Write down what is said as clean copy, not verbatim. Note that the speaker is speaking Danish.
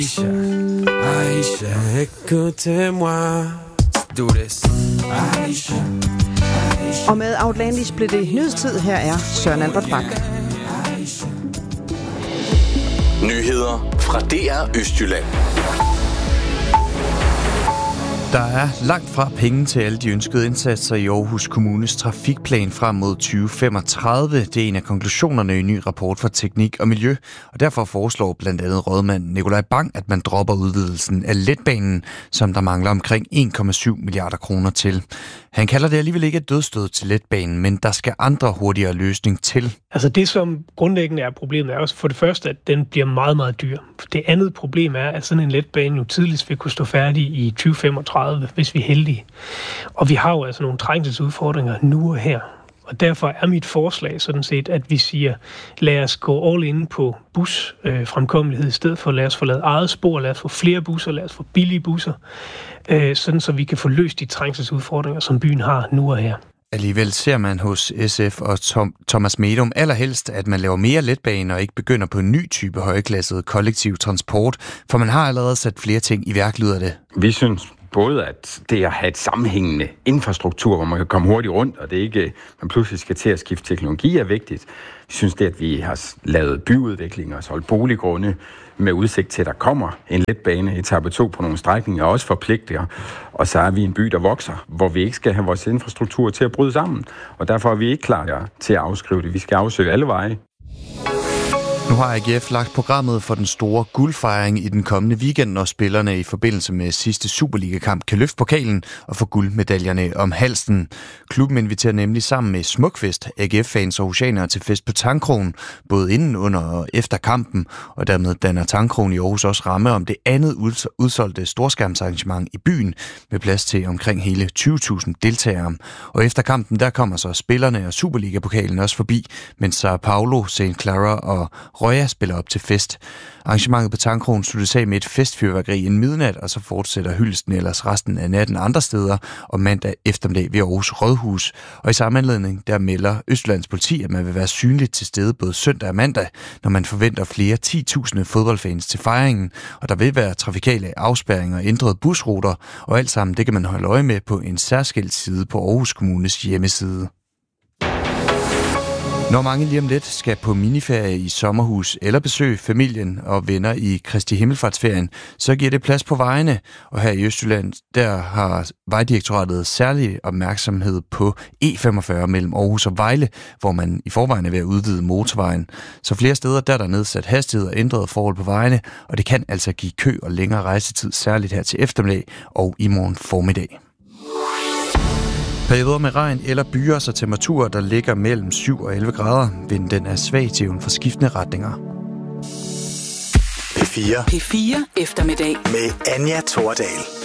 Aisha, écoutez-moi. Do this. Aisha. Og med Outlandish blev det nyhedstid. Her er Søren Albert Bak. Nyheder fra DR Østjylland. Der er langt fra penge til alle de ønskede indsatser i Aarhus Kommunes trafikplan frem mod 2035. Det er en af konklusionerne i en ny rapport fra Teknik og Miljø, og derfor foreslår blandt andet rådmand Nikolaj Bang, at man dropper udvidelsen af letbanen, som der mangler omkring 1,7 milliarder kroner til. Han kalder det alligevel ikke et dødsstød til letbanen, men der skal andre hurtigere løsning til. Altså det, som grundlæggende er problemet, er også for det første, at den bliver meget, meget dyr. Det andet problem er, at sådan en letbane jo tidligst vil kunne stå færdig i 2035, hvis vi er heldige. Og vi har jo altså nogle trængselsudfordringer nu og her. Og derfor er mit forslag sådan set, at vi siger, lad os gå all in på busfremkommelighed i stedet for, lad os få lavet eget spor, lad os få flere busser, lad os få billige busser, sådan så vi kan få løst de trængselsudfordringer, som byen har nu og her. Alligevel ser man hos SF og Thomas Medum allerhelst, at man laver mere letbane og ikke begynder på en ny type højklasset kollektiv transport, for man har allerede sat flere ting i værk, lyder det. Vi synes både, at det at have et sammenhængende infrastruktur, hvor man kan komme hurtigt rundt, og det ikke, man pludselig skal til at skifte teknologi, er vigtigt. Vi synes det, at vi har lavet byudvikling og solgt boliggrunde med udsigt til, at der kommer en letbane, etape 2 på nogle strækninger, også forpligter. Og så er vi en by, der vokser, hvor vi ikke skal have vores infrastruktur til at bryde sammen. Og derfor er vi ikke klar til at afskrive det. Vi skal afsøge alle veje. Nu har AGF lagt programmet for den store guldfejring i den kommende weekend, når spillerne i forbindelse med sidste Superliga-kamp kan løfte pokalen og få guldmedaljerne om halsen. Klubben inviterer nemlig sammen med Smukfest AGF-fans og oceaner til fest på Tangkrogen, både inden, under og efter kampen, og dermed danner Tangkrogen i Aarhus også ramme om det andet udsolgte storskærmsarrangement i byen, med plads til omkring hele 20.000 deltagere. Og efter kampen, der kommer så spillerne og Superliga-pokalen også forbi, mens Sao Paulo, St. Clara og Røya spiller op til fest. Arrangementet på Tangkrogen sluttes af med et festfyrværkeri en midnat, og så fortsætter hyldesten ellers resten af natten andre steder og mandag eftermiddag ved Aarhus Rådhus. Og i samme anledning, der melder Østjyllands politi, at man vil være synligt til stede både søndag og mandag, når man forventer flere 10.000 fodboldfans til fejringen, og der vil være trafikale afspærringer og ændrede busruter, og alt sammen det kan man holde øje med på en særskilt side på Aarhus Kommunes hjemmeside. Når mange lige om lidt skal på miniferie i sommerhus eller besøge familien og venner i Kristi Himmelfartsferien, så giver det plads på vejene. Og her i Østjylland, der har Vejdirektoratet særlig opmærksomhed på E45 mellem Aarhus og Vejle, hvor man i forvejen er ved at udvide motorvejen. Så flere steder der er der nedsat hastighed og ændrede forhold på vejene, og det kan altså give kø og længere rejsetid, særligt her til eftermiddag og i morgen formiddag. Perioder med regn eller byer, så temperaturer, der ligger mellem 7 og 11 grader. Vinden den er svag til jævn for skiftende retninger. P4 eftermiddag med Anja Thordal.